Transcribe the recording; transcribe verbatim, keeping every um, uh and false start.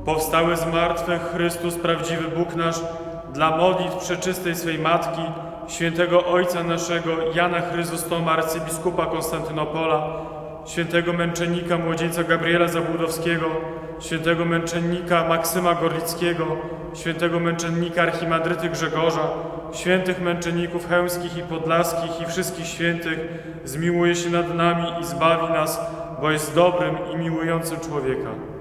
powstały z martwych Chrystus, prawdziwy Bóg nasz, dla modlitw przeczystej swej Matki, świętego Ojca naszego Jana Chryzostoma, arcybiskupa Konstantynopola, świętego męczennika młodzieńca Gabriela Zabłudowskiego, świętego męczennika Maksyma Gorlickiego, świętego męczennika archimandryty Grzegorza, świętych męczenników chełmskich i podlaskich i wszystkich świętych, zmiłuje się nad nami i zbawi nas, bo jest dobrym i miłującym człowieka.